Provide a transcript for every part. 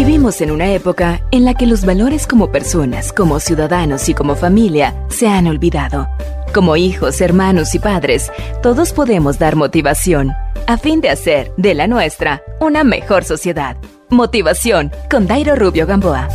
Vivimos en una época en la que los valores como personas, como ciudadanos y como familia se han olvidado. Como hijos, hermanos y padres, todos podemos dar motivación a fin de hacer de la nuestra una mejor sociedad. Motivación con Dairo Rubio Gamboa.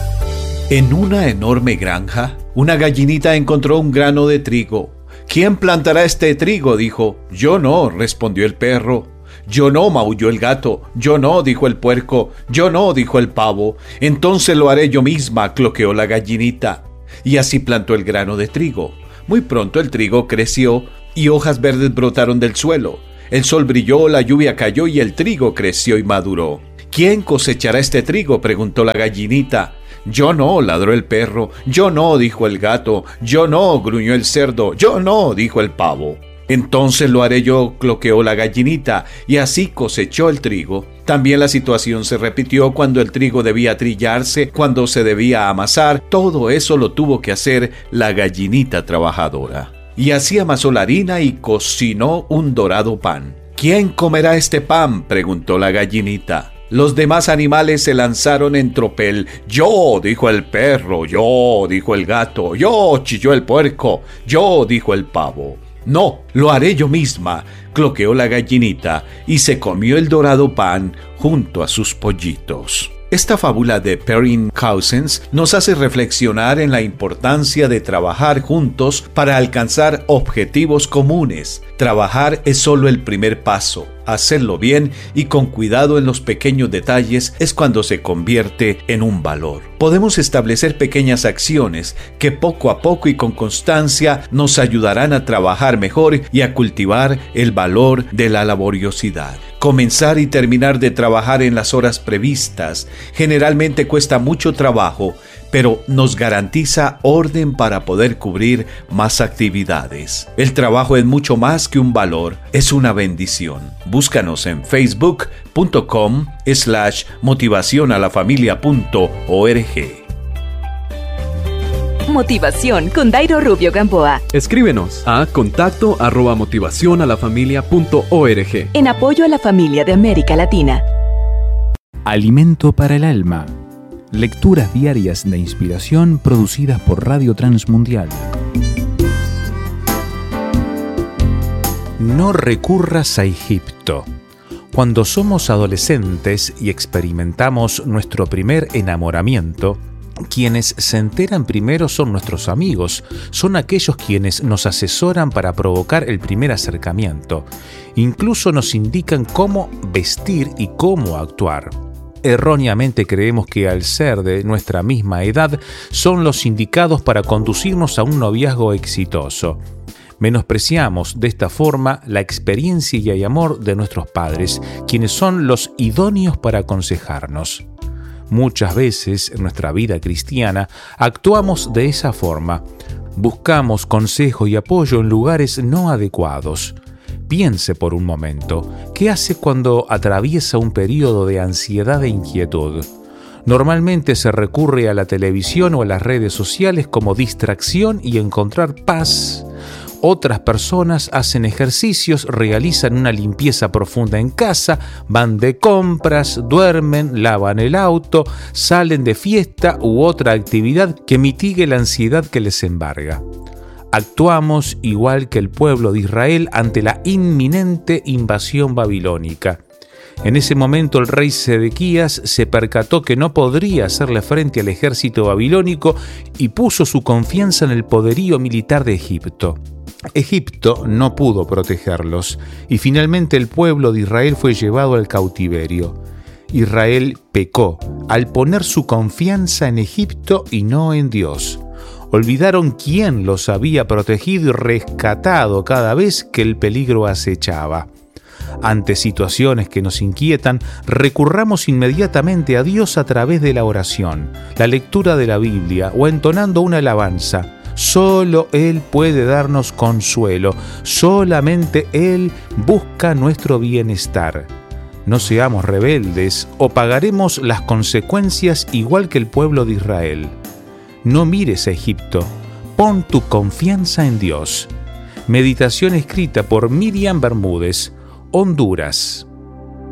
En una enorme granja, una gallinita encontró un grano de trigo. ¿Quién plantará este trigo?, dijo. Yo no, respondió el perro. Yo no, maulló el gato. Yo no, dijo el puerco. Yo no, dijo el pavo. Entonces lo haré yo misma, cloqueó la gallinita. Y así plantó el grano de trigo. Muy pronto el trigo creció y hojas verdes brotaron del suelo. El sol brilló, la lluvia cayó y el trigo creció y maduró. ¿Quién cosechará este trigo?, preguntó la gallinita. Yo no, ladró el perro. Yo no, dijo el gato. Yo no, gruñó el cerdo. Yo no, dijo el pavo. Entonces lo haré yo, cloqueó la gallinita, y así cosechó el trigo. También la situación se repitió cuando el trigo debía trillarse, cuando se debía amasar. Todo eso lo tuvo que hacer la gallinita trabajadora. Y así amasó la harina y cocinó un dorado pan. ¿Quién comerá este pan?, preguntó la gallinita. Los demás animales se lanzaron en tropel. Yo, dijo el perro. Yo, dijo el gato. Yo, chilló el puerco. Yo, dijo el pavo. No, lo haré yo misma, cloqueó la gallinita y se comió el dorado pan junto a sus pollitos. Esta fábula de Perrin Cousins nos hace reflexionar en la importancia de trabajar juntos para alcanzar objetivos comunes. Trabajar es solo el primer paso. Hacerlo bien y con cuidado en los pequeños detalles es cuando se convierte en un valor. Podemos establecer pequeñas acciones que poco a poco y con constancia nos ayudarán a trabajar mejor y a cultivar el valor de la laboriosidad. Comenzar y terminar de trabajar en las horas previstas generalmente cuesta mucho trabajo, pero nos garantiza orden para poder cubrir más actividades. El trabajo es mucho más que un valor, es una bendición. Búscanos en facebook.com/motivacionalafamilia.org. Motivación con Dairo Rubio Gamboa. Escríbenos a contacto@motivacionalafamilia.org. En apoyo a la familia de América Latina. Alimento para el alma. Lecturas diarias de inspiración producidas por Radio Transmundial. No recurras a Egipto. Cuando somos adolescentes y experimentamos nuestro primer enamoramiento, quienes se enteran primero son nuestros amigos, son aquellos quienes nos asesoran para provocar el primer acercamiento. Incluso nos indican cómo vestir y cómo actuar. Erróneamente creemos que al ser de nuestra misma edad son los indicados para conducirnos a un noviazgo exitoso. Menospreciamos de esta forma la experiencia y el amor de nuestros padres, quienes son los idóneos para aconsejarnos. Muchas veces en nuestra vida cristiana actuamos de esa forma. Buscamos consejo y apoyo en lugares no adecuados. Piense por un momento, ¿qué hace cuando atraviesa un periodo de ansiedad e inquietud? Normalmente se recurre a la televisión o a las redes sociales como distracción y encontrar paz. Otras personas hacen ejercicios, realizan una limpieza profunda en casa, van de compras, duermen, lavan el auto, salen de fiesta u otra actividad que mitigue la ansiedad que les embarga. Actuamos igual que el pueblo de Israel ante la inminente invasión babilónica. En ese momento el rey Sedequías se percató que no podría hacerle frente al ejército babilónico y puso su confianza en el poderío militar de Egipto. Egipto no pudo protegerlos y finalmente el pueblo de Israel fue llevado al cautiverio. Israel pecó al poner su confianza en Egipto y no en Dios. Olvidaron quién los había protegido y rescatado cada vez que el peligro acechaba. Ante situaciones que nos inquietan, recurramos inmediatamente a Dios a través de la oración, la lectura de la Biblia o entonando una alabanza. Solo Él puede darnos consuelo, solamente Él busca nuestro bienestar. No seamos rebeldes o pagaremos las consecuencias igual que el pueblo de Israel. No mires a Egipto, pon tu confianza en Dios. Meditación escrita por Miriam Bermúdez, Honduras.